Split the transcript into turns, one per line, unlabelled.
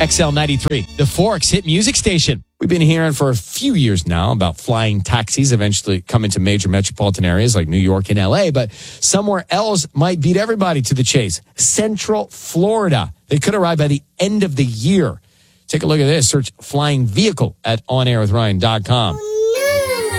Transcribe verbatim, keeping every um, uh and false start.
X L ninety-three, the Forks hit music station. We've been hearing for a few years now about flying taxis eventually coming to major metropolitan areas like New York and L A, but somewhere else might beat everybody to the chase. Central Florida. They could arrive by the end of the year. Take a look at this. Search flying vehicle at on air with ryan dot com.